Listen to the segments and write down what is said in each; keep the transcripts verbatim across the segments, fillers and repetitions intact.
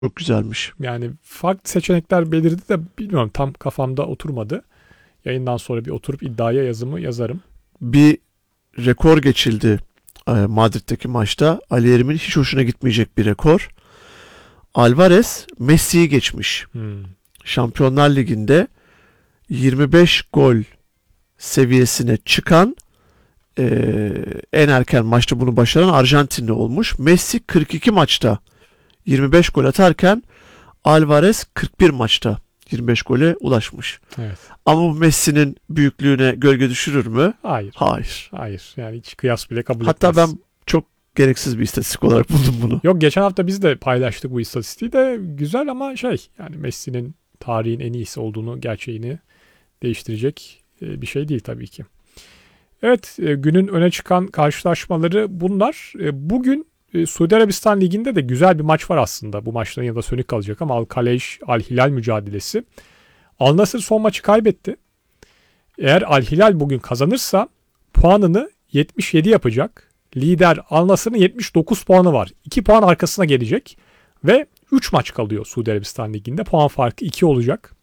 Çok güzelmiş. Yani farklı seçenekler belirdi de bilmiyorum, tam kafamda oturmadı. Yayından sonra bir oturup iddiaya yazımı yazarım. Bir rekor geçildi e, Madrid'deki maçta. Ali Erim'in hiç hoşuna gitmeyecek bir rekor. Alvarez Messi'yi geçmiş. Hmm. Şampiyonlar Ligi'nde yirmi beş gol seviyesine çıkan e, en erken maçta bunu başaran Arjantinli olmuş. Messi kırk iki maçta yirmi beş gol atarken Alvarez kırk bir maçta yirmi beş gole ulaşmış. Evet. Ama bu Messi'nin büyüklüğüne gölge düşürür mü? Hayır. Hayır. Hayır. Yani hiç kıyas bile kabul Hatta etmez. ben çok gereksiz bir istatistik olarak buldum bunu. Yok, geçen hafta biz de paylaştık bu istatistiği de, güzel ama şey, yani Messi'nin tarihin en iyisi olduğunu, gerçeğini değiştirecek bir şey değil tabii ki. Evet, günün öne çıkan karşılaşmaları bunlar. Bugün Suudi Arabistan Ligi'nde de güzel bir maç var aslında. Bu maçların yanında sönük kalacak ama Al-Kalej Al-Hilal mücadelesi. Al-Nassr son maçı kaybetti. Eğer Al-Hilal bugün kazanırsa puanını yetmiş yedi yapacak. Lider Al-Nassr'ın yetmiş dokuz puanı var. iki puan arkasına gelecek ve üç maç kalıyor Suudi Arabistan Ligi'nde. Puan farkı iki olacak.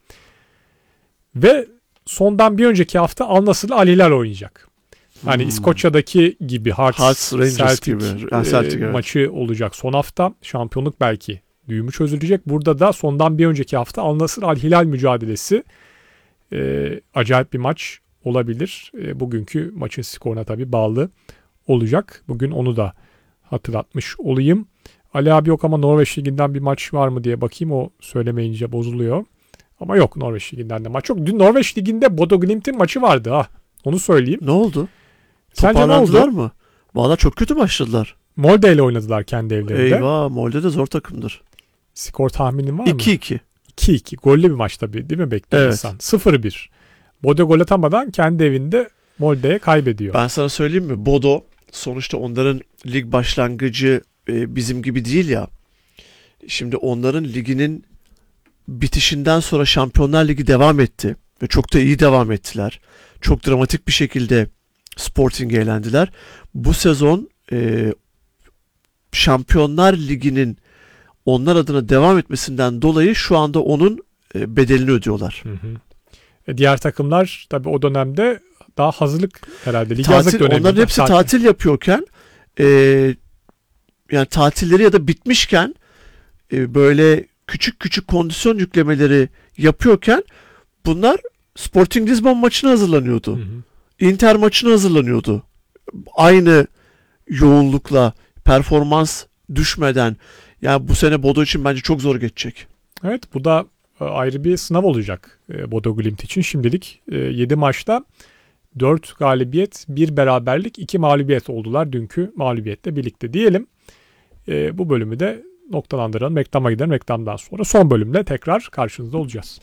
Ve sondan bir önceki hafta Al-Nassr'la Al-Hilal oynayacak. Hani hmm. İskoçya'daki gibi Hearts, Hearts Rangers Celtic, gibi. Yani Celtic, e, evet. maçı olacak son hafta. Şampiyonluk belki düğümü çözülecek. Burada da sondan bir önceki hafta Al-Nassr Al-Hilal mücadelesi. E, acayip bir maç olabilir. E, bugünkü maçın skoruna tabii bağlı olacak. Bugün onu da hatırlatmış olayım. Ali abi yok ama Norveç Ligi'nden bir maç var mı diye bakayım. O söylemeyince bozuluyor. Ama yok, Norveç Ligi'nden de maç yok. Dün Norveç Ligi'nde Bodo Glimt'in maçı vardı ha. Onu söyleyeyim. Ne oldu? Sence ne oldu? mı? Valla çok kötü başladılar. Molde ile oynadılar kendi evlerinde. Eyvah, Molde de zor takımdır. Skor tahminin var mı? iki iki. iki iki. Gollü bir maç tabii, değil mi, bekliyor Evet. insan? sıfır bir. Bodo gol atamadan kendi evinde Molde'ye kaybediyor. Ben sana söyleyeyim mi? Bodo sonuçta onların lig başlangıcı e, bizim gibi değil ya. Şimdi onların liginin bitişinden sonra Şampiyonlar Ligi devam etti. Ve çok da iyi devam ettiler. Çok dramatik bir şekilde Sporting'e elendiler. Bu sezon e, Şampiyonlar Ligi'nin onlar adına devam etmesinden dolayı şu anda onun e, bedelini ödüyorlar. Hı hı. E, diğer takımlar tabii o dönemde daha hazırlık herhalde. Lig tatil, hazırlık döneminde. onların hepsi tatil, tatil yapıyorken e, yani tatilleri ya da bitmişken e, böyle küçük küçük kondisyon yüklemeleri yapıyorken bunlar Sporting Lisbon maçına hazırlanıyordu. Hı hı. Inter maçına hazırlanıyordu. Aynı yoğunlukla, performans düşmeden. Yani bu sene Bodo için bence çok zor geçecek. Evet, bu da ayrı bir sınav olacak Bodo Glimt için. Şimdilik yedi maçta dört galibiyet, bir beraberlik, iki mağlubiyet oldular. Dünkü mağlubiyetle birlikte diyelim. Bu bölümü de noktalandıralım. Reklama gidelim. Reklamdan sonra son bölümde tekrar karşınızda olacağız.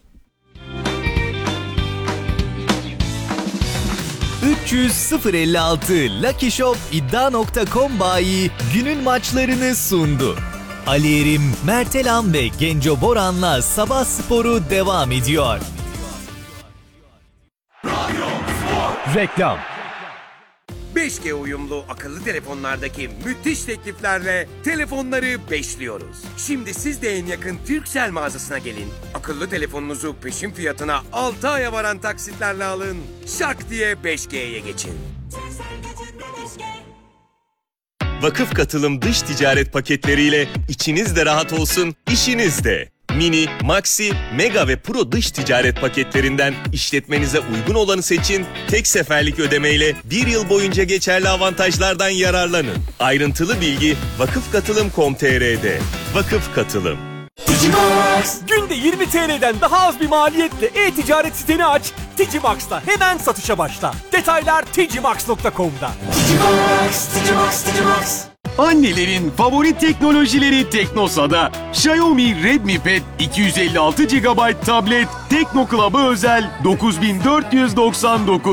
üç yüz sıfır elli altı Lucky Shop iddia nokta com bayi günün maçlarını sundu. Ali Erim, Mert Elan ve Genco Boran'la Sabah Sporu devam ediyor. Reklam. beş G uyumlu akıllı telefonlardaki müthiş tekliflerle telefonları beşliyoruz. Şimdi siz de en yakın Turkcell mağazasına gelin. Akıllı telefonunuzu peşin fiyatına altı aya varan taksitlerle alın. Şak diye beş G'ye geçin. Vakıf Katılım dış ticaret paketleriyle içiniz de rahat olsun, işiniz de. Mini, Maxi, Mega ve Pro dış ticaret paketlerinden işletmenize uygun olanı seçin, tek seferlik ödemeyle bir yıl boyunca geçerli avantajlardan yararlanın. Ayrıntılı bilgi vakıfkatılım nokta com nokta tr'de. Vakıf Katılım. Günde yirmi T L'den daha az bir maliyetle e-ticaret siteni aç, Digimax'ta hemen satışa başla. Detaylar digimax nokta com'da. Digimax, Digimax, Digimax. Annelerin favori teknolojileri Teknosa'da. Xiaomi Redmi Pad iki yüz elli altı gigabayt tablet Tekno Club'a özel dokuz bin dört yüz doksan dokuz.